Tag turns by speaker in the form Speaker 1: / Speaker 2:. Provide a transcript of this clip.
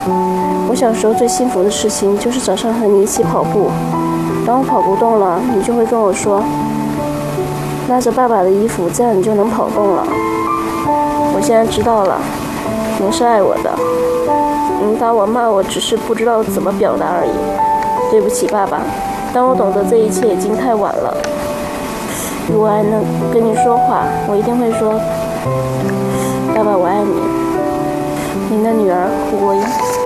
Speaker 1: 我小时候最幸福的事情就是早上和你一起跑步，当我跑不动了，你就会跟我说，拉着爸爸的衣服，这样你就能跑动了。我现在知道了，您是爱我的，您打我骂我只是不知道怎么表达而已。对不起爸爸，当我懂得这一切已经太晚了。如果还能跟你说话，我一定会说，爸爸我爱你。您的女儿胡国英。